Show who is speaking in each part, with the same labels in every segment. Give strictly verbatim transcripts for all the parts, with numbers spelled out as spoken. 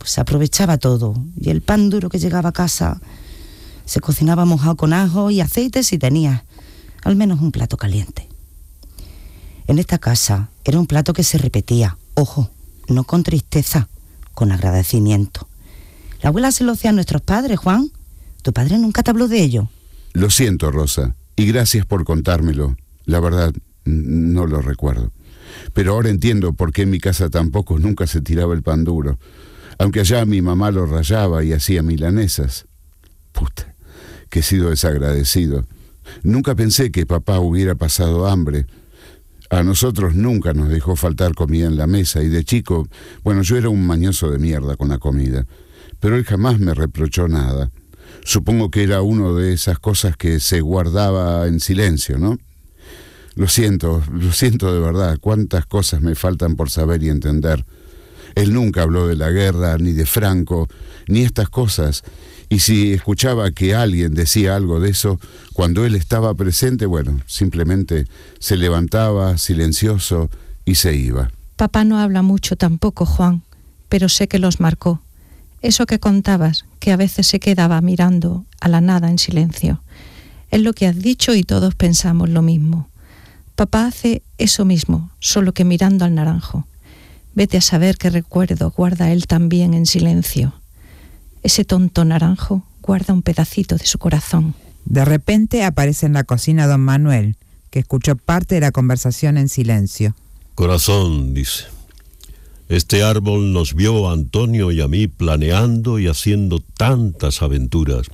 Speaker 1: pues se aprovechaba todo, y el pan duro que llegaba a casa se cocinaba mojado con ajo y aceite si tenía al menos un plato caliente. En esta casa era un plato que se repetía, ojo, no con tristeza, con agradecimiento. La abuela se lo hacía a nuestros padres, Juan. ¿Tu padre nunca te habló de ello?
Speaker 2: Lo siento, Rosa, y gracias por contármelo. La verdad, no lo recuerdo. Pero ahora entiendo por qué en mi casa tampoco nunca se tiraba el pan duro, aunque allá mi mamá lo rallaba y hacía milanesas. Puta, que he sido desagradecido. Nunca pensé que papá hubiera pasado hambre. A nosotros nunca nos dejó faltar comida en la mesa, y de chico, bueno, yo era un mañoso de mierda con la comida, pero él jamás me reprochó nada. Supongo que era una de esas cosas que se guardaba en silencio, ¿no? Lo siento, lo siento de verdad, cuántas cosas me faltan por saber y entender. Él nunca habló de la guerra, ni de Franco, ni estas cosas, y si escuchaba que alguien decía algo de eso, cuando él estaba presente, bueno, simplemente se levantaba, silencioso, y se iba.
Speaker 3: Papá no habla mucho tampoco, Juan, pero sé que los marcó. Eso que contabas, que a veces se quedaba mirando a la nada en silencio. Es lo que has dicho y todos pensamos lo mismo. Papá hace eso mismo, solo que mirando al naranjo. Vete a saber qué recuerdo guarda él también en silencio. Ese tonto naranjo guarda un pedacito de su corazón.
Speaker 4: De repente aparece en la cocina don Manuel, que escuchó parte de la conversación en silencio.
Speaker 5: Corazón, dice. Este árbol nos vio a Antonio y a mí planeando y haciendo tantas aventuras.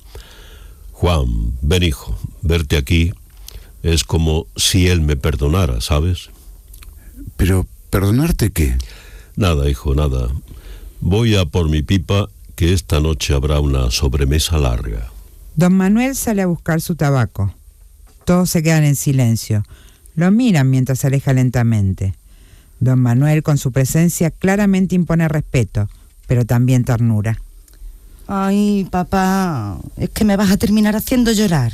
Speaker 5: Juan, ven hijo, verte aquí es como si él me perdonara, ¿sabes?
Speaker 2: Pero, ¿perdonarte qué?
Speaker 5: Nada, hijo, nada. Voy a por mi pipa, que esta noche habrá una sobremesa larga.
Speaker 4: Don Manuel sale a buscar su tabaco. Todos se quedan en silencio. Lo miran mientras se aleja lentamente. Don Manuel, con su presencia, claramente impone respeto, pero también ternura.
Speaker 1: Ay, papá, es que me vas a terminar haciendo llorar.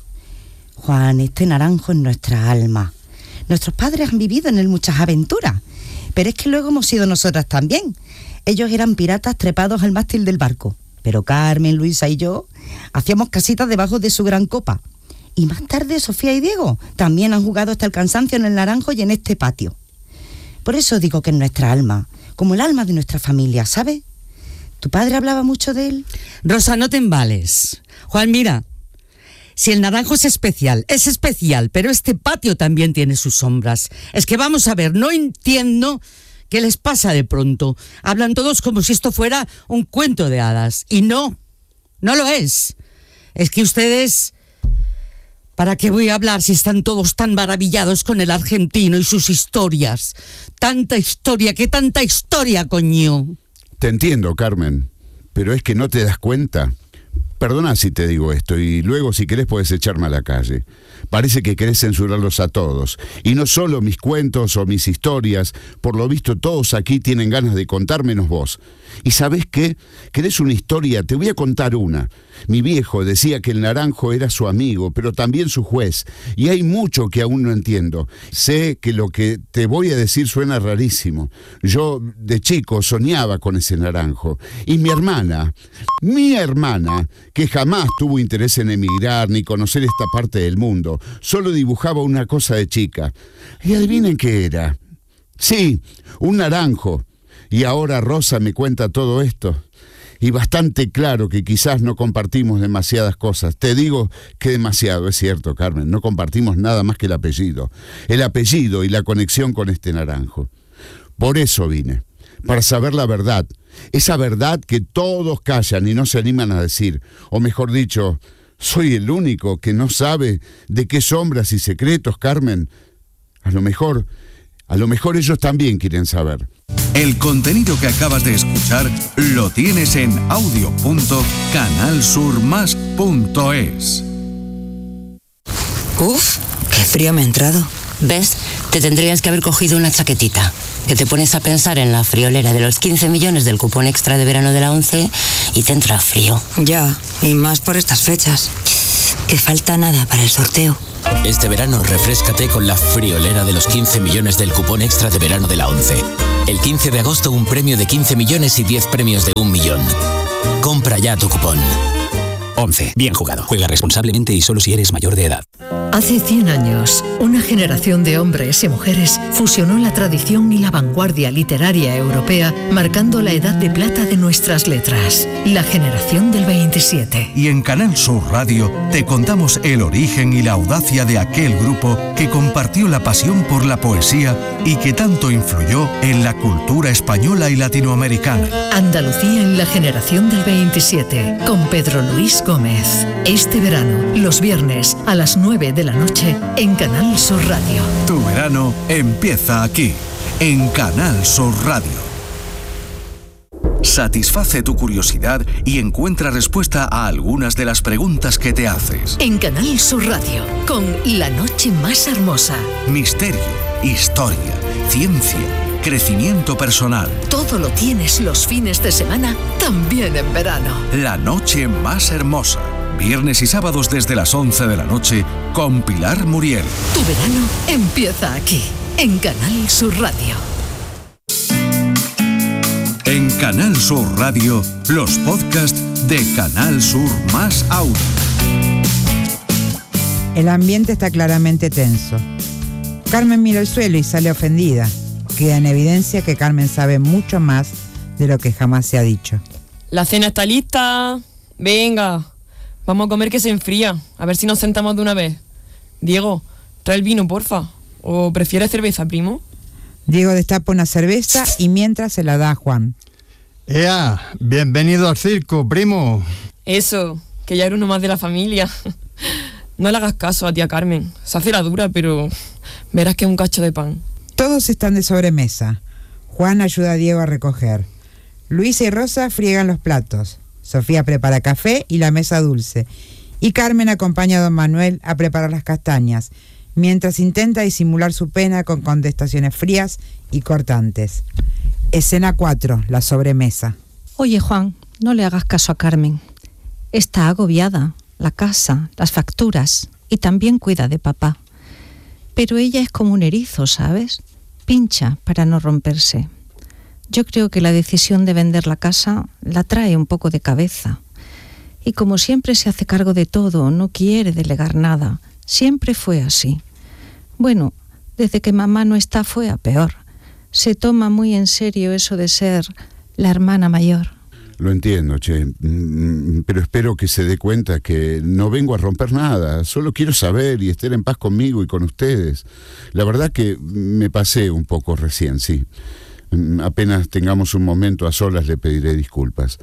Speaker 1: Juan, este naranjo es nuestra alma. Nuestros padres han vivido en él muchas aventuras, pero es que luego hemos sido nosotras también. Ellos eran piratas trepados al mástil del barco, pero Carmen, Luisa y yo hacíamos casitas debajo de su gran copa. Y más tarde Sofía y Diego también han jugado hasta el cansancio en el naranjo y en este patio. Por eso digo que es nuestra alma, como el alma de nuestra familia, ¿sabes? ¿Tu padre hablaba mucho de él?
Speaker 6: Rosa, no te embales. Juan, mira, si el naranjo es especial, es especial, pero este patio también tiene sus sombras. Es que vamos a ver, no entiendo qué les pasa de pronto. Hablan todos como si esto fuera un cuento de hadas. Y no, no lo es. Es que ustedes... ¿Para qué voy a hablar si están todos tan maravillados con el argentino y sus historias? Tanta historia, ¿qué tanta historia, coño?
Speaker 2: Te entiendo, Carmen, pero es que no te das cuenta. Perdona si te digo esto, y luego si querés podés echarme a la calle. Parece que querés censurarlos a todos. Y no solo mis cuentos o mis historias, por lo visto todos aquí tienen ganas de contar menos vos. ¿Y sabés qué? ¿Querés una historia? Te voy a contar una. Mi viejo decía que el naranjo era su amigo, pero también su juez. Y hay mucho que aún no entiendo. Sé que lo que te voy a decir suena rarísimo. Yo, de chico, soñaba con ese naranjo. Y mi hermana, mi hermana, que jamás tuvo interés en emigrar ni conocer esta parte del mundo, solo dibujaba una cosa de chica. Y adivinen qué era. Sí, un naranjo. Y ahora Rosa me cuenta todo esto. Y bastante claro que quizás no compartimos demasiadas cosas. Te digo que demasiado, es cierto, Carmen. No compartimos nada más que el apellido. El apellido y la conexión con este naranjo. Por eso vine. Para saber la verdad. Esa verdad que todos callan y no se animan a decir. O mejor dicho, soy el único que no sabe de qué sombras y secretos, Carmen. A lo mejor, a lo mejor ellos también quieren saber.
Speaker 7: El contenido que acabas de escuchar lo tienes en audio punto canal sur más punto es.
Speaker 8: Uf, qué frío me ha entrado. ¿Ves? Te tendrías que haber cogido una chaquetita. Que te pones a pensar en la friolera de los quince millones del cupón extra de verano de la ONCE y te entra frío.
Speaker 9: Ya, y más por estas fechas.
Speaker 8: Que falta nada para el sorteo.
Speaker 9: Este verano refréscate con la friolera de los quince millones del cupón extra de verano de la ONCE. El quince de agosto un premio de quince millones y diez premios de un millón. Compra ya tu cupón. ONCE. Bien jugado. Juega responsablemente y solo si eres mayor de edad.
Speaker 10: Hace cien años, una generación de hombres y mujeres fusionó la tradición y la vanguardia literaria europea, marcando la edad de plata de nuestras letras, la generación del veintisiete.
Speaker 7: Y en Canal Sur Radio te contamos el origen y la audacia de aquel grupo que compartió la pasión por la poesía y que tanto influyó en la cultura española y latinoamericana.
Speaker 10: Andalucía en la generación del veintisiete, con Pedro Luis Gómez. Este verano, los viernes a las nueve de la noche en Canal Sur Radio.
Speaker 7: Tu verano empieza aquí, en Canal Sur Radio. Satisface tu curiosidad y encuentra respuesta a algunas de las preguntas que te haces.
Speaker 10: En Canal Sur Radio, con La Noche Más Hermosa.
Speaker 7: Misterio, historia, ciencia, crecimiento personal.
Speaker 10: Todo lo tienes los fines de semana, también en verano.
Speaker 7: La Noche Más Hermosa. Viernes y sábados desde las once de la noche con Pilar Muriel.
Speaker 10: Tu verano empieza aquí, en Canal Sur Radio.
Speaker 7: En Canal Sur Radio, los podcasts de Canal Sur Más Audio.
Speaker 4: El ambiente está claramente tenso. Carmen mira el suelo y sale ofendida. Queda en evidencia que Carmen sabe mucho más de lo que jamás se ha dicho.
Speaker 11: La cena está lista. Venga. Vamos a comer que se enfría, a ver si nos sentamos de una vez. Diego, trae el vino, porfa. ¿O prefieres cerveza, primo?
Speaker 4: Diego destapa una cerveza y mientras se la da a Juan.
Speaker 12: ¡Ea! Bienvenido al circo, primo.
Speaker 11: Eso, que ya era uno más de la familia. No le hagas caso a tía Carmen. Se hace la dura, pero verás que es un cacho de pan.
Speaker 4: Todos están de sobremesa. Juan ayuda a Diego a recoger. Luisa y Rosa friegan los platos. Sofía prepara café y la mesa dulce. Y Carmen acompaña a don Manuel a preparar las castañas, mientras intenta disimular su pena con contestaciones frías y cortantes. Escena cuatro, la sobremesa.
Speaker 3: Oye, Juan, no le hagas caso a Carmen. Está agobiada, la casa, las facturas, y también cuida de papá. Pero ella es como un erizo, ¿sabes? Pincha para no romperse. Yo creo que la decisión de vender la casa la trae un poco de cabeza. Y como siempre se hace cargo de todo, no quiere delegar nada. Siempre fue así. Bueno, desde que mamá no está fue a peor. Se toma muy en serio eso de ser la hermana mayor.
Speaker 2: Lo entiendo, che, pero espero que se dé cuenta que no vengo a romper nada. Solo quiero saber y estar en paz conmigo y con ustedes. La verdad que me pasé un poco recién, sí. Apenas tengamos un momento a solas le pediré disculpas.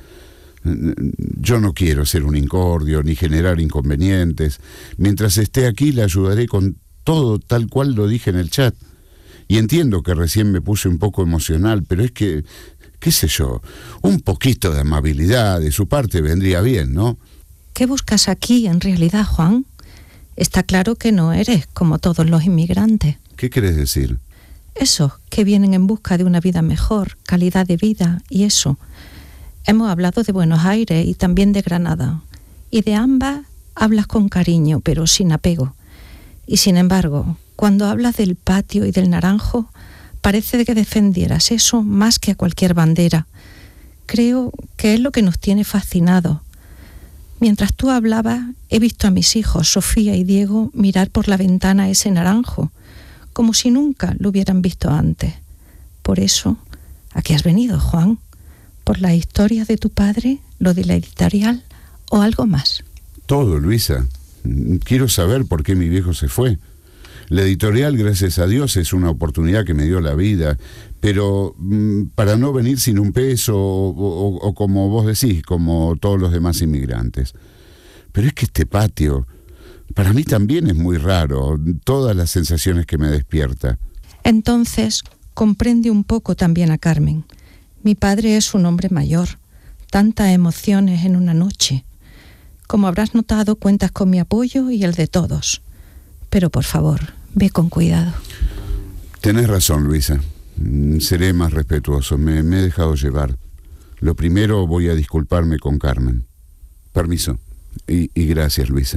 Speaker 2: Yo no quiero ser un incordio ni generar inconvenientes. Mientras esté aquí le ayudaré con todo tal cual lo dije en el chat. Y entiendo que recién me puse un poco emocional, pero es que, qué sé yo, un poquito de amabilidad de su parte vendría bien, ¿no?
Speaker 3: ¿Qué buscas aquí en realidad, Juan? Está claro que no eres como todos los inmigrantes.
Speaker 2: ¿Qué querés decir?
Speaker 3: Esos que vienen en busca de una vida mejor, calidad de vida y eso. Hemos hablado de Buenos Aires y también de Granada. Y de ambas hablas con cariño, pero sin apego. Y sin embargo, cuando hablas del patio y del naranjo, parece que defendieras eso más que a cualquier bandera. Creo que es lo que nos tiene fascinados. Mientras tú hablabas, he visto a mis hijos, Sofía y Diego, mirar por la ventana ese naranjo, como si nunca lo hubieran visto antes. Por eso, ¿a qué has venido, Juan? ¿Por la historia de tu padre, lo de la editorial o algo más?
Speaker 2: Todo, Luisa. Quiero saber por qué mi viejo se fue. La editorial, gracias a Dios, es una oportunidad que me dio la vida, pero mmm, para no venir sin un peso o, o, o como vos decís, como todos los demás inmigrantes. Pero es que este patio, para mí también es muy raro, todas las sensaciones que me despierta.
Speaker 3: Entonces, comprende un poco también a Carmen. Mi padre es un hombre mayor, tantas emociones en una noche. Como habrás notado, cuentas con mi apoyo y el de todos. Pero por favor, ve con cuidado.
Speaker 2: Tenés razón, Luisa. Seré más respetuoso. Me, me he dejado llevar. Lo primero, voy a disculparme con Carmen. Permiso. Y, y gracias, Luisa.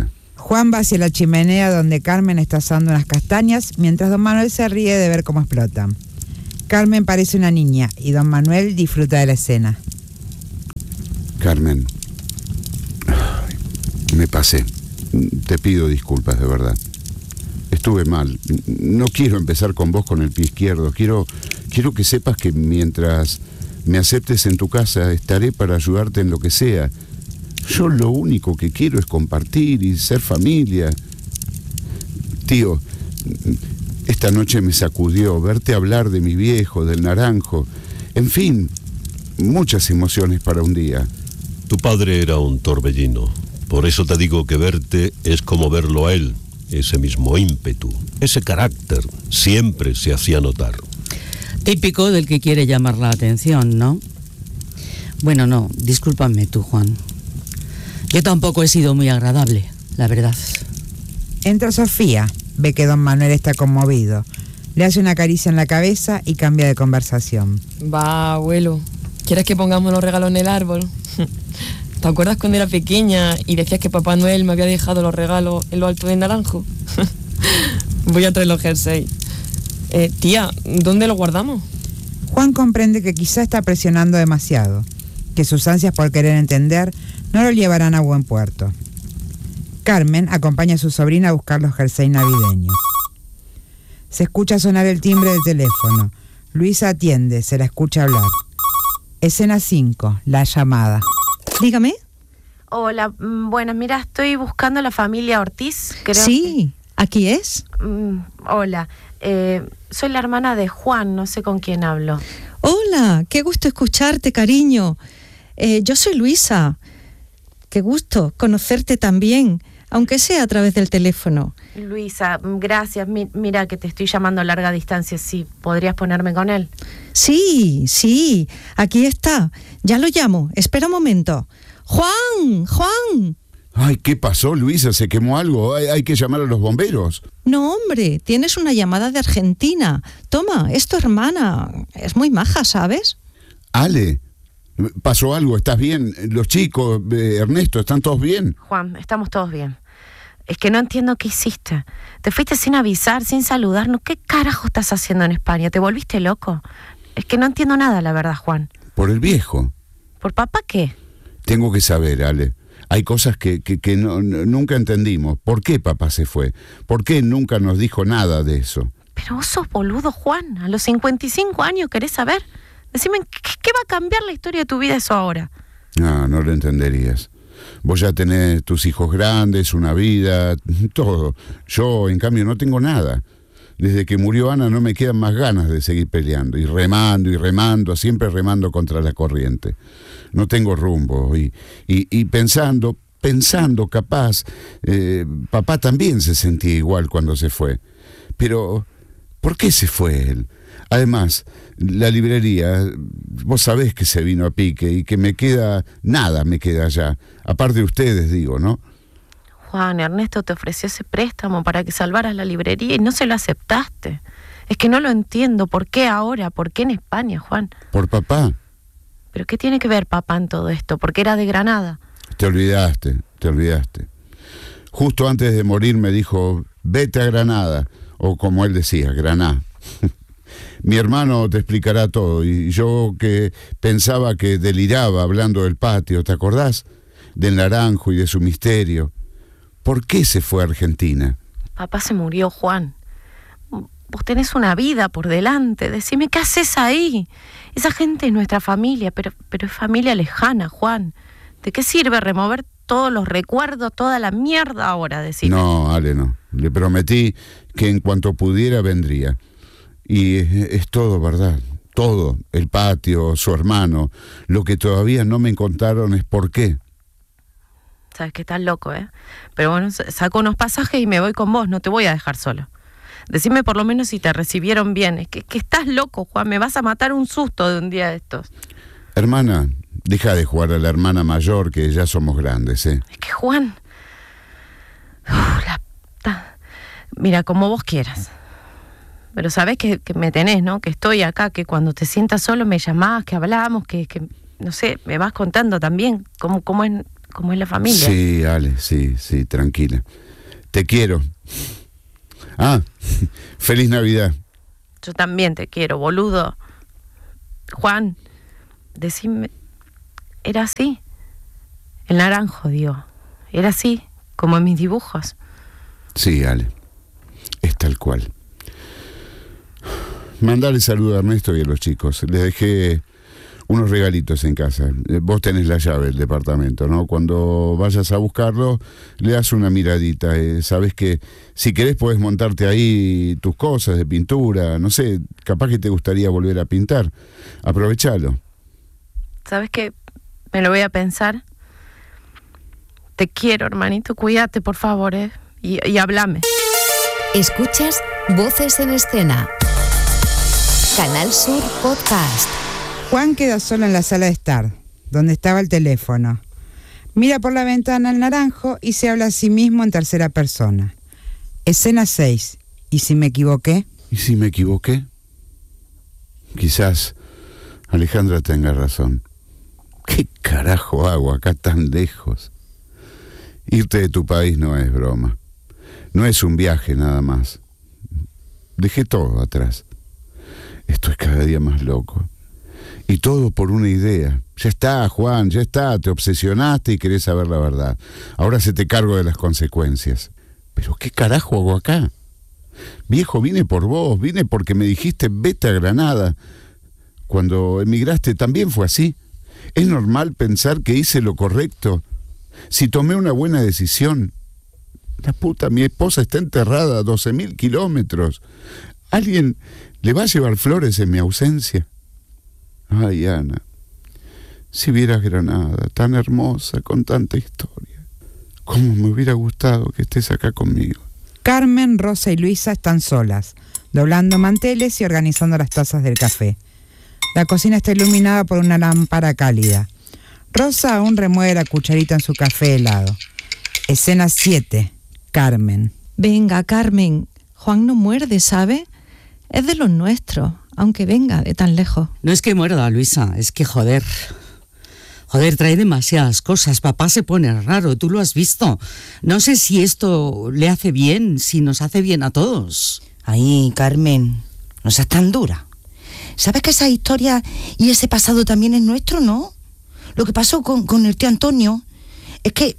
Speaker 4: Juan va hacia la chimenea donde Carmen está asando unas castañas mientras don Manuel se ríe de ver cómo explotan. Carmen parece una niña y don Manuel disfruta de la escena.
Speaker 2: Carmen, me pasé. Te pido disculpas, de verdad. Estuve mal. No quiero empezar con vos con el pie izquierdo. Quiero, quiero que sepas que mientras me aceptes en tu casa, estaré para ayudarte en lo que sea. Yo lo único que quiero es compartir y ser familia. Tío, esta noche me sacudió verte hablar de mi viejo, del naranjo. En fin, muchas emociones para un día.
Speaker 5: Tu padre era un torbellino. Por eso te digo que verte es como verlo a él. Ese mismo ímpetu, ese carácter, siempre se hacía notar.
Speaker 6: Típico del que quiere llamar la atención, ¿no? Bueno, no, discúlpame tú, Juan. Yo tampoco he sido muy agradable, la verdad.
Speaker 4: Entra Sofía, ve que don Manuel está conmovido. Le hace una caricia en la cabeza y cambia de conversación.
Speaker 11: Va, abuelo, ¿quieres que pongamos los regalos en el árbol? ¿Te acuerdas cuando era pequeña y decías que Papá Noel me había dejado los regalos en lo alto del naranjo? Voy a traer los jerseys. Eh, tía, ¿dónde los guardamos?
Speaker 4: Juan comprende que quizá está presionando demasiado, que sus ansias por querer entender no lo llevarán a buen puerto. Carmen acompaña a su sobrina a buscar los jerseys navideños. Se escucha sonar el timbre del teléfono. Luisa atiende, se la escucha hablar. Escena cinco, la llamada.
Speaker 3: Dígame.
Speaker 13: Hola, buenas, mira, estoy buscando a la familia Ortiz, creo.
Speaker 3: Sí,
Speaker 13: que...
Speaker 3: ¿aquí es?
Speaker 13: Mm, hola, eh, soy la hermana de Juan, no sé con quién hablo.
Speaker 3: Hola, qué gusto escucharte, cariño. Eh, yo soy Luisa. Qué gusto conocerte también, aunque sea a través del teléfono.
Speaker 13: Luisa, gracias. Mi, mira que te estoy llamando a larga distancia, ¿sí podrías ponerme con él?
Speaker 3: Sí, sí, aquí está. Ya lo llamo. Espera un momento. ¡Juan! ¡Juan!
Speaker 2: Ay, ¿qué pasó, Luisa? ¿Se quemó algo? ¿Hay, hay que llamar a los bomberos?
Speaker 3: No, hombre, tienes una llamada de Argentina. Toma, es tu hermana. Es muy maja, ¿sabes?
Speaker 2: Ale, ¿pasó algo? ¿Estás bien? Los chicos, eh, Ernesto, ¿están todos bien?
Speaker 13: Juan, estamos todos bien. Es que no entiendo qué hiciste. Te fuiste sin avisar, sin saludarnos. ¿Qué carajo estás haciendo en España? ¿Te volviste loco? Es que no entiendo nada, la verdad, Juan.
Speaker 2: Por el viejo.
Speaker 13: ¿Por papá qué?
Speaker 2: Tengo que saber, Ale. Hay cosas que, que, que no, no, nunca entendimos. ¿Por qué papá se fue? ¿Por qué nunca nos dijo nada de eso?
Speaker 13: Pero vos sos boludo, Juan. A los cincuenta y cinco años querés saber. Decime, ¿qué, qué va a cambiar la historia de tu vida eso ahora?
Speaker 2: No, no lo entenderías. Vos ya tenés tus hijos grandes, una vida, todo. Yo, en cambio, no tengo nada. Desde que murió Ana no me quedan más ganas de seguir peleando, y remando, y remando, siempre remando contra la corriente. No tengo rumbo, y, y, y pensando, pensando capaz, eh, papá también se sentía igual cuando se fue. Pero, ¿por qué se fue él? Además, la librería, vos sabés que se vino a pique y que me queda, nada me queda allá. Aparte de ustedes, digo, ¿no?
Speaker 13: Juan, Ernesto te ofreció ese préstamo para que salvaras la librería y no se lo aceptaste. Es que no lo entiendo. ¿Por qué ahora? ¿Por qué en España, Juan?
Speaker 2: Por papá.
Speaker 13: ¿Pero qué tiene que ver papá en todo esto? ¿Por qué era de Granada?
Speaker 2: Te olvidaste, te olvidaste. Justo antes de morir me dijo, vete a Granada, o como él decía, Graná. Mi hermano te explicará todo, y yo que pensaba que deliraba hablando del patio, ¿te acordás? Del naranjo y de su misterio. ¿Por qué se fue a Argentina?
Speaker 13: Papá se murió, Juan. Vos tenés una vida por delante. Decime, ¿qué haces ahí? Esa gente es nuestra familia, pero, pero es familia lejana, Juan. ¿De qué sirve remover todos los recuerdos, toda la mierda ahora? Decime.
Speaker 2: No, Ale, no. Le prometí que en cuanto pudiera vendría. Y es, es todo, ¿verdad? Todo. El patio, su hermano. Lo que todavía no me contaron es por qué.
Speaker 13: Sabes que estás loco, ¿eh? Pero bueno, saco unos pasajes y me voy con vos, no te voy a dejar solo. Decime por lo menos si te recibieron bien. Es que, que estás loco, Juan, me vas a matar un susto de un día de estos.
Speaker 2: Hermana, deja de jugar a la hermana mayor, que ya somos grandes, ¿eh?
Speaker 13: Es que, Juan... Uf, la... Mira, como vos quieras. Pero sabés que, que me tenés, ¿no? Que estoy acá, que cuando te sientas solo me llamás, que hablamos, que, que no sé, me vas contando también cómo, cómo es... ¿Cómo es la familia?
Speaker 2: Sí, Ale, sí, sí, tranquila. Te quiero. Ah, feliz Navidad.
Speaker 13: Yo también te quiero, boludo. Juan, decime, ¿era así? El naranjo, digo. ¿Era así, como en mis dibujos?
Speaker 2: Sí, Ale. Es tal cual. Mandale saludo a Ernesto y a los chicos. Les dejé unos regalitos en casa. Vos tenés la llave del departamento, ¿no? Cuando vayas a buscarlo, le das una miradita. Eh, sabes que si querés podés montarte ahí tus cosas de pintura. No sé, capaz que te gustaría volver a pintar. Aprovechalo.
Speaker 13: ¿Sabes qué? Me lo voy a pensar. Te quiero, hermanito. Cuídate, por favor, ¿eh? Y, y háblame.
Speaker 14: Escuchas Voces en Escena. Canal Sur Podcast.
Speaker 4: Juan queda solo en la sala de estar, donde estaba el teléfono. Mira por la ventana al naranjo y se habla a sí mismo en tercera persona. Escena seis. ¿Y si me equivoqué?
Speaker 2: ¿Y si me equivoqué? Quizás Alejandra tenga razón. ¿Qué carajo hago acá tan lejos? Irte de tu país no es broma. No es un viaje nada más. Dejé todo atrás. Estoy cada día más loco. Y todo por una idea. Ya está, Juan, ya está. Te obsesionaste y querés saber la verdad. Ahora se te cargo de las consecuencias. ¿Pero qué carajo hago acá? Viejo, vine por vos. Vine porque me dijiste vete a Granada. Cuando emigraste también fue así. Es normal pensar que hice lo correcto. Si tomé una buena decisión. La puta, mi esposa está enterrada a doce mil kilómetros. ¿Alguien le va a llevar flores en mi ausencia? Ay, Ana, si vieras Granada, tan hermosa, con tanta historia. Cómo me hubiera gustado que estés acá conmigo.
Speaker 4: Carmen, Rosa y Luisa están solas, doblando manteles y organizando las tazas del café. La cocina está iluminada por una lámpara cálida. Rosa aún remueve la cucharita en su café helado. Escena siete. Carmen.
Speaker 3: Venga, Carmen. Juan no muerde, ¿sabe? Es de los nuestros, aunque venga de tan lejos.
Speaker 6: No es que muerda, Luisa, es que joder. Joder, trae demasiadas cosas. Papá se pone raro, tú lo has visto. No sé si esto le hace bien, si nos hace bien a todos.
Speaker 1: Ay, Carmen, no seas tan dura. ¿Sabes que esa historia y ese pasado también es nuestro, no? Lo que pasó con, con el tío Antonio es que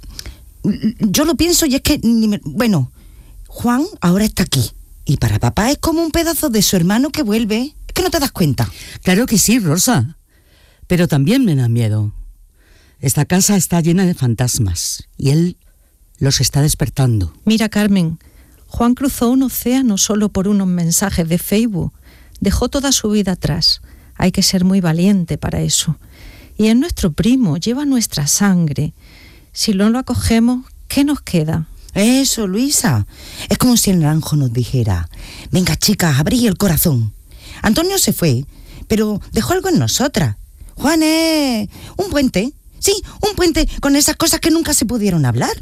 Speaker 1: yo lo pienso y es que, ni me, bueno, Juan ahora está aquí y para papá es como un pedazo de su hermano que vuelve. Es que no te das cuenta.
Speaker 6: Claro que sí, Rosa, pero también me da miedo. Esta casa está llena de fantasmas y él los está despertando.
Speaker 3: Mira, Carmen, Juan cruzó un océano solo por unos mensajes de Facebook. Dejó toda su vida atrás. Hay que ser muy valiente para eso. Y es nuestro primo, lleva nuestra sangre. Si no lo acogemos, ¿qué nos queda?
Speaker 1: Eso, Luisa. Es como si el naranjo nos dijera: venga, chicas, abrid el corazón. Antonio se fue, pero dejó algo en nosotras. Juan es un puente. Sí, un puente con esas cosas que nunca se pudieron hablar.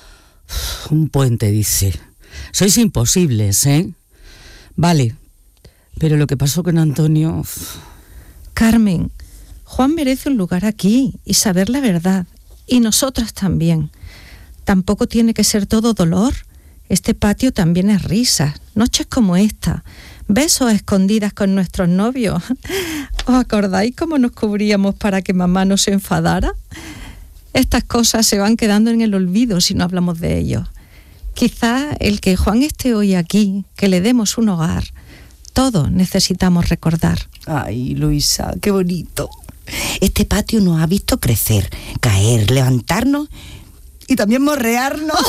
Speaker 6: Un puente, dice. Sois imposibles, ¿eh? Vale, pero lo que pasó con Antonio...
Speaker 3: Carmen, Juan merece un lugar aquí y saber la verdad. Y nosotras también. Tampoco tiene que ser todo dolor. Este patio también es risa. Noches como esta. Besos a escondidas con nuestros novios. ¿Os acordáis cómo nos cubríamos para que mamá no se enfadara? Estas cosas se van quedando en el olvido si no hablamos de ellos. Quizá el que Juan esté hoy aquí, que le demos un hogar, todos necesitamos recordar.
Speaker 1: Ay, Luisa, qué bonito. Este patio nos ha visto crecer, caer, levantarnos y también morrearnos.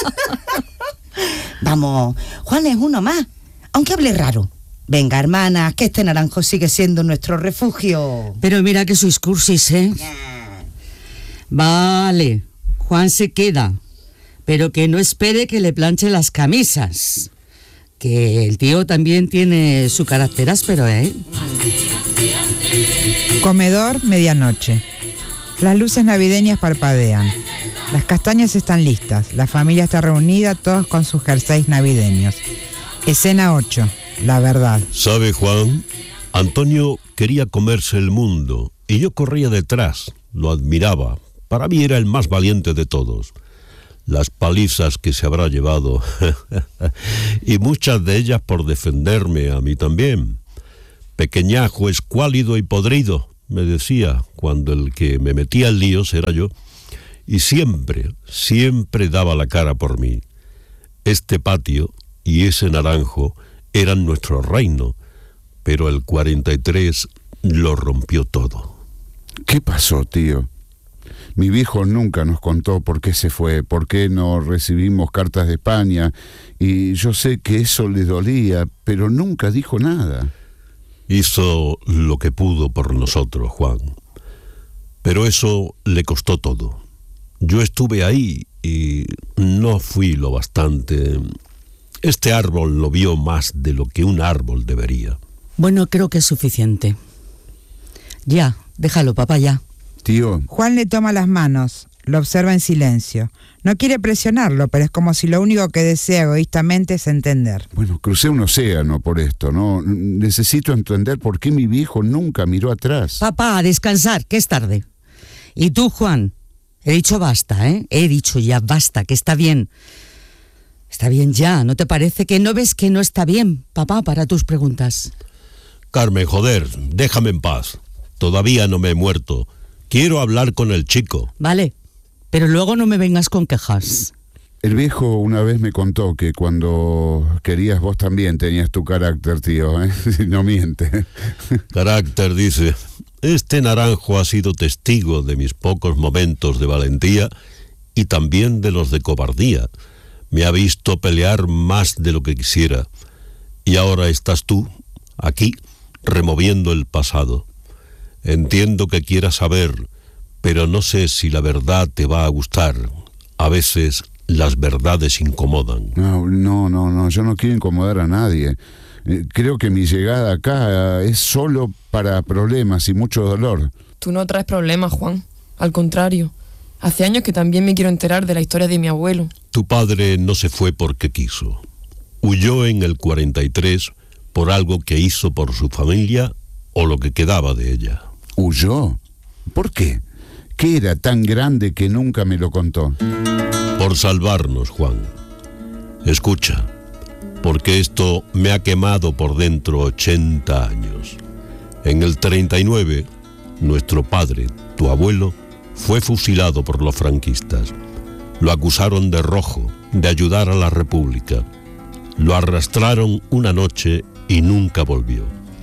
Speaker 1: Vamos, Juan es uno más, aunque hable raro. Venga, hermanas, que este naranjo sigue siendo nuestro refugio.
Speaker 6: Pero mira que sois cursis, ¿eh? Vale, Juan se queda, pero que no espere que le planche las camisas. Que el tío también tiene su carácter áspero, ¿eh?
Speaker 4: Comedor, medianoche. Las luces navideñas parpadean. Las castañas están listas. La familia está reunida, todos con sus jerseys navideños. Escena ocho. La verdad.
Speaker 5: ¿Sabe, Juan? Antonio quería comerse el mundo y yo corría detrás. Lo admiraba. Para mí era el más valiente de todos. las palizas que se habrá llevado, y muchas de ellas por defenderme a mí también. Pequeñajo, escuálido y podrido, me decía, cuando el que me metía en líos era yo, y siempre, siempre daba la cara por mí. Este patio y ese naranjo eran nuestro reino, pero el cuarenta y tres lo rompió todo.
Speaker 2: ¿Qué pasó, tío? Mi viejo nunca nos contó por qué se fue, por qué no recibimos cartas de España, y yo sé que eso le dolía, pero nunca dijo nada.
Speaker 5: Hizo lo que pudo por nosotros, Juan, pero eso le costó todo. Yo estuve ahí y no fui lo bastante. Este árbol lo vio más de lo que un árbol debería.
Speaker 6: Bueno, creo que es suficiente. Ya, déjalo, papá, ya.
Speaker 2: Tío.
Speaker 4: Juan le toma las manos, lo observa en silencio. No quiere presionarlo, pero es como si lo único que desea egoístamente es entender.
Speaker 2: Bueno, crucé un océano por esto, ¿no? Necesito entender por qué mi viejo nunca miró atrás.
Speaker 6: Papá, a descansar, que es tarde. Y tú, Juan, he dicho basta, ¿eh? He dicho ya basta, que está bien. Está bien ya, ¿no te parece que no ves que no está bien, papá, para tus preguntas?
Speaker 5: Carmen, joder, déjame en paz. Todavía no me he muerto. Quiero hablar con el chico.
Speaker 6: Vale, pero luego no me vengas con quejas.
Speaker 2: El viejo una vez me contó que cuando querías vos también tenías tu carácter, tío, ¿eh? No miente.
Speaker 5: Carácter, dice. Este naranjo ha sido testigo de mis pocos momentos de valentía y también de los de cobardía. Me ha visto pelear más de lo que quisiera. Y ahora estás tú, aquí, removiendo el pasado. Entiendo que quieras saber, pero no sé si la verdad te va a gustar. A veces las verdades incomodan.
Speaker 2: No, no, no, no, yo no quiero incomodar a nadie. Eh, creo que mi llegada acá es solo para problemas y mucho dolor.
Speaker 11: Tú no traes problemas, Juan. Al contrario. Hace años que también me quiero enterar de la historia de mi abuelo.
Speaker 5: Tu padre no se fue porque quiso. Huyó en el cuarenta y tres por algo que hizo por su familia o lo que quedaba de ella.
Speaker 2: ¿Huyó? ¿Por qué? ¿Qué era tan grande que nunca me lo contó?
Speaker 5: Por salvarnos, Juan. Escucha, porque esto me ha quemado por dentro ochenta años. En el treinta y nueve, nuestro padre, tu abuelo, fue fusilado por los franquistas. Lo acusaron de rojo, de ayudar a la República. Lo arrastraron una noche y nunca volvió.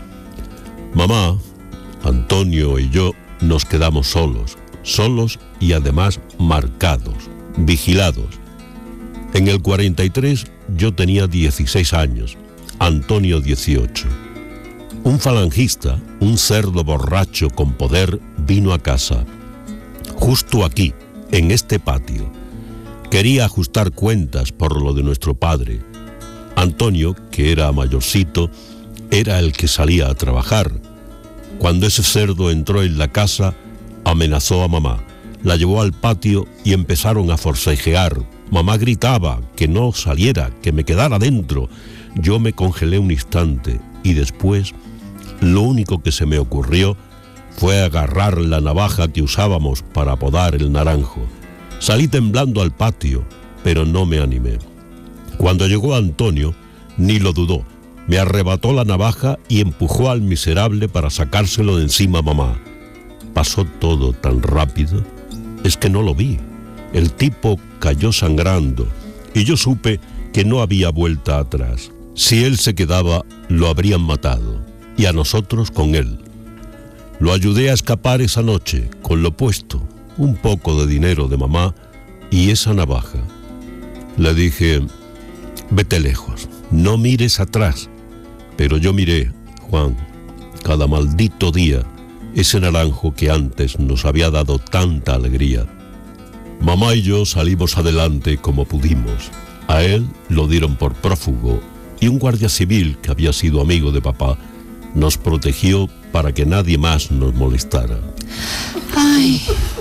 Speaker 5: Mamá, Antonio y yo nos quedamos solos, solos y además marcados, vigilados. En el cuarenta y tres yo tenía dieciséis años, Antonio dieciocho. Un falangista, un cerdo borracho con poder, vino a casa, justo aquí, en este patio. Quería ajustar cuentas por lo de nuestro padre. Antonio, que era mayorcito, era el que salía a trabajar. Cuando ese cerdo entró en la casa, amenazó a mamá, la llevó al patio y empezaron a forcejear. Mamá gritaba que no saliera, que me quedara dentro. Yo me congelé un instante y después lo único que se me ocurrió fue agarrar la navaja que usábamos para podar el naranjo. Salí temblando al patio, pero no me animé. Cuando llegó Antonio, ni lo dudó. Me arrebató la navaja y empujó al miserable para sacárselo de encima a mamá. Pasó todo tan rápido, es que no lo vi. El tipo cayó sangrando y yo supe que no había vuelta atrás. Si él se quedaba, lo habrían matado, y a nosotros con él. Lo ayudé a escapar esa noche, con lo puesto, un poco de dinero de mamá y esa navaja. Le dije, vete lejos, no mires atrás. Pero yo miré, Juan, cada maldito día, ese naranjo que antes nos había dado tanta alegría. Mamá y yo salimos adelante como pudimos. A él lo dieron por prófugo y un guardia civil que había sido amigo de papá nos protegió para que nadie más nos molestara.
Speaker 6: Ay.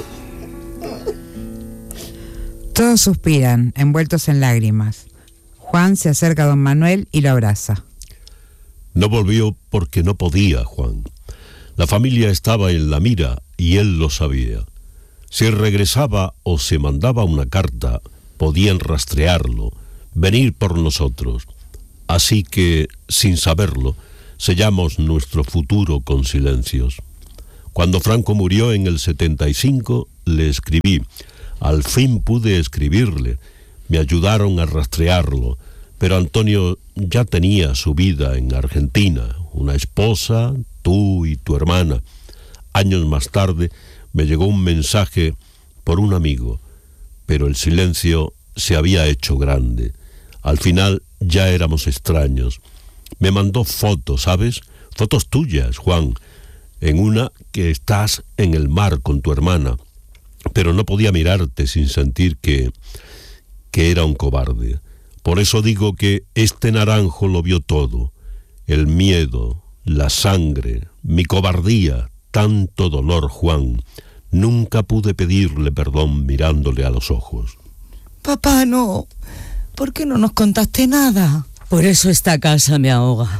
Speaker 4: Todos suspiran, envueltos en lágrimas. Juan se acerca a don Manuel y lo abraza.
Speaker 5: No volvió porque no podía, Juan. La familia estaba en la mira y él lo sabía. Si regresaba o se mandaba una carta, podían rastrearlo, venir por nosotros. Así que, sin saberlo, sellamos nuestro futuro con silencios. Cuando Franco murió en el setenta y cinco, le escribí. Al fin pude escribirle. Me ayudaron a rastrearlo, pero Antonio ya tenía su vida en Argentina, una esposa, tú y tu hermana. Años más tarde me llegó un mensaje por un amigo, pero el silencio se había hecho grande. Al final ya éramos extraños. Me mandó fotos, ¿sabes? Fotos tuyas, Juan. En una que estás en el mar con tu hermana, pero no podía mirarte sin sentir que, que era un cobarde. Por eso digo que este naranjo lo vio todo. El miedo, la sangre, mi cobardía, tanto dolor, Juan. Nunca pude pedirle perdón mirándole a los ojos.
Speaker 1: Papá, no. ¿Por qué no nos contaste nada?
Speaker 6: Por eso esta casa me ahoga.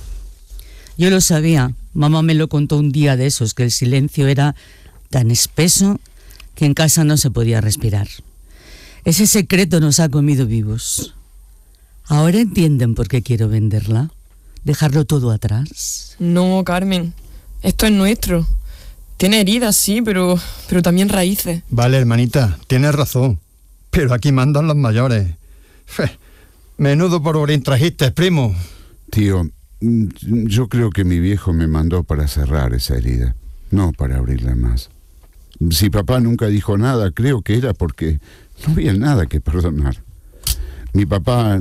Speaker 6: Yo lo sabía. Mamá me lo contó un día de esos, que el silencio era tan espeso que en casa no se podía respirar. Ese secreto nos ha comido vivos. ¿Ahora entienden por qué quiero venderla? ¿Dejarlo todo atrás?
Speaker 11: No, Carmen. Esto es nuestro. Tiene heridas, sí, pero, pero también raíces.
Speaker 12: Vale, hermanita, tienes razón. Pero aquí mandan los mayores. Fe, menudo por trajiste, primo.
Speaker 2: Tío, yo creo que mi viejo me mandó para cerrar esa herida, no para abrirla más. Si papá nunca dijo nada, creo que era porque no había nada que perdonar. Mi papá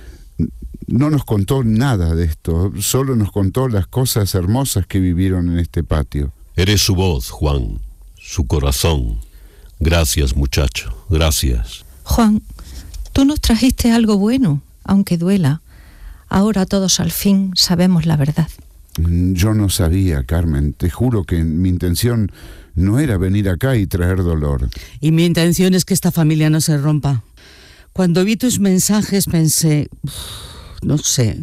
Speaker 2: no nos contó nada de esto, solo nos contó las cosas hermosas que vivieron en este patio.
Speaker 5: Eres su voz, Juan, su corazón. Gracias, muchacho, gracias.
Speaker 3: Juan, tú nos trajiste algo bueno, aunque duela. Ahora todos al fin sabemos la verdad.
Speaker 2: Yo no sabía, Carmen. Te juro que mi intención no era venir acá y traer dolor.
Speaker 6: Y mi intención es que esta familia no se rompa. Cuando vi tus mensajes pensé, uff, no sé,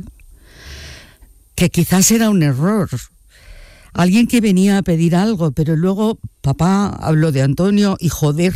Speaker 6: que quizás era un error. Alguien que venía a pedir algo, pero luego papá habló de Antonio y joder,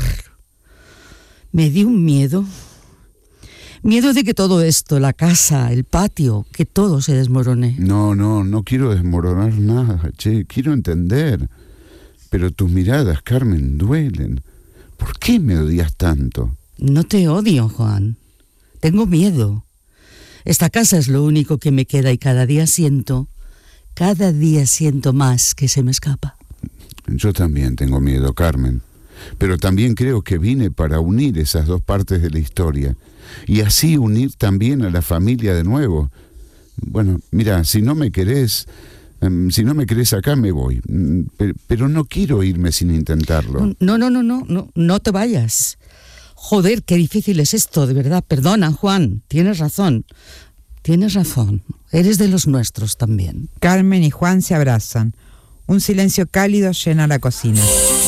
Speaker 6: me dio un miedo. Miedo de que todo esto, la casa, el patio, que todo se desmorone.
Speaker 2: No, no, no quiero desmoronar nada, che, quiero entender. Pero tus miradas, Carmen, duelen. ¿Por qué me odias tanto?
Speaker 6: No te odio, Juan. Tengo miedo. Esta casa es lo único que me queda y cada día siento, cada día siento más que se me escapa.
Speaker 2: Yo también tengo miedo, Carmen. Pero también creo que vine para unir esas dos partes de la historia. Y así unir también a la familia de nuevo. Bueno, mira, si no me querés, um, si no me querés acá me voy. Pero, pero no quiero irme sin intentarlo.
Speaker 6: No, no, no, no, no, no te vayas. Joder, qué difícil es esto, de verdad. Perdona, Juan, tienes razón. Tienes razón. Eres de los nuestros también.
Speaker 4: Carmen y Juan se abrazan. Un silencio cálido llena la cocina.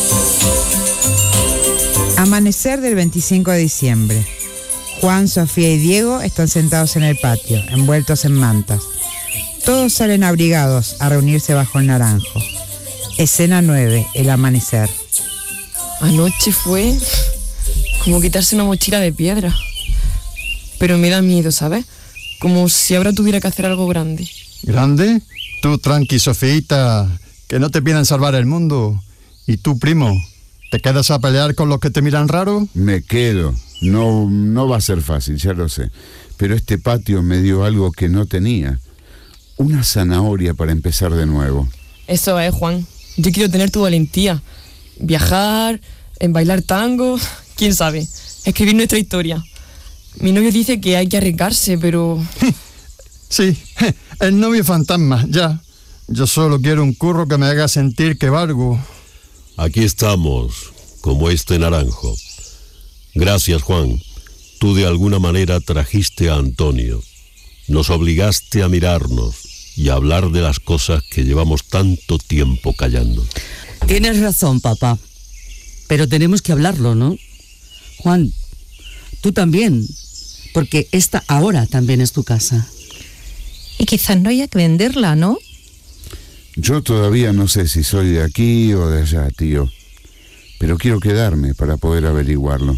Speaker 4: Amanecer del veinticinco de diciembre. Juan, Sofía y Diego están sentados en el patio, envueltos en mantas. Todos salen abrigados a reunirse bajo el naranjo. Escena nueve, el amanecer.
Speaker 11: Anoche fue como quitarse una mochila de piedra. Pero me da miedo, ¿sabes? Como si ahora tuviera que hacer algo grande.
Speaker 12: ¿Grande? Tú tranqui, Sofíita, que no te piden salvar el mundo. ¿Y tú, primo, te quedas a pelear con los que te miran raro?
Speaker 2: Me quedo. No, no va a ser fácil, ya lo sé. Pero este patio me dio algo que no tenía. Una zanahoria para empezar de nuevo.
Speaker 11: Eso es, Juan. Yo quiero tener tu valentía. Viajar, en bailar tango, quién sabe. Escribir nuestra historia. Mi novio dice que hay que arriesgarse, pero...
Speaker 12: Sí, el novio fantasma, ya. Yo solo quiero un curro que me haga sentir que valgo.
Speaker 5: Aquí estamos, como este naranjo. Gracias, Juan. Tú de alguna manera trajiste a Antonio. Nos obligaste a mirarnos y a hablar de las cosas que llevamos tanto tiempo callando.
Speaker 6: Tienes razón, papá. Pero tenemos que hablarlo, ¿no? Juan, tú también, porque esta ahora también es tu casa.
Speaker 3: Y quizás no haya que venderla, ¿no?
Speaker 2: Yo todavía no sé si soy de aquí o de allá, tío. Pero quiero quedarme para poder averiguarlo.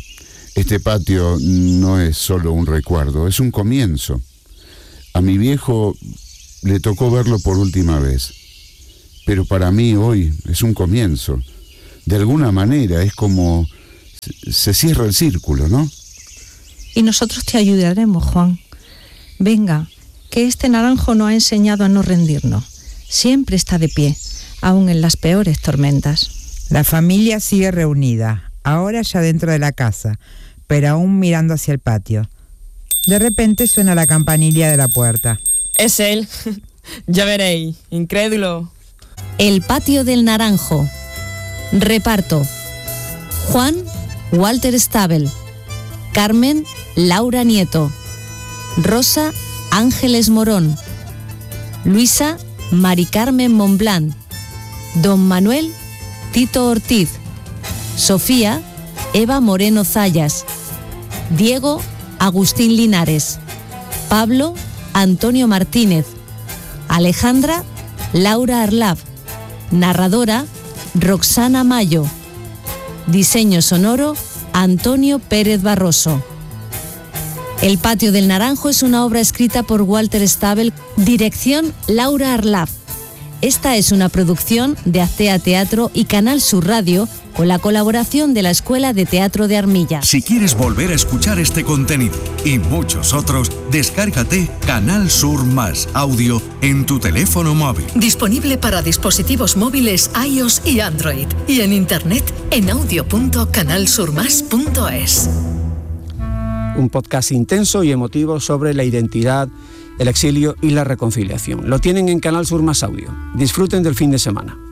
Speaker 2: Este patio no es solo un recuerdo, es un comienzo. A mi viejo le tocó verlo por última vez, pero para mí hoy es un comienzo. De alguna manera es como se cierra el círculo, ¿no?
Speaker 3: Y nosotros te ayudaremos, Juan. Venga, que este naranjo nos ha enseñado a no rendirnos. Siempre está de pie, aun en las peores tormentas.
Speaker 4: La familia sigue reunida, ahora ya dentro de la casa, pero aún mirando hacia el patio. De repente suena la campanilla de la puerta.
Speaker 11: Es él. Ya veréis, incrédulo.
Speaker 14: El patio del naranjo. Reparto: Juan, Walter Stabel. Carmen, Laura Nieto. Rosa, Ángeles Morón. Luisa, Mari Carmen Montblanc. Don Manuel, Tito Ortiz. Sofía, Eva Moreno Zayas. Diego, Agustín Linares. Pablo, Antonio Martínez. Alejandra, Laura Arlab. Narradora, Roxana Mayo. Diseño sonoro, Antonio Pérez Barroso. El patio del naranjo es una obra escrita por Walter Stabel, dirección Laura Arlab. Esta es una producción de Actea Teatro y Canal Sur Radio, con la colaboración de la Escuela de Teatro de Armilla.
Speaker 7: Si quieres volver a escuchar este contenido y muchos otros, descárgate Canal Sur Más Audio en tu teléfono móvil.
Speaker 10: Disponible para dispositivos móviles iOS y Android. Y en internet en audio punto canal sur más punto es.
Speaker 15: Un podcast intenso y emotivo sobre la identidad, el exilio y la reconciliación. Lo tienen en Canal Sur Más Audio. Disfruten del fin de semana.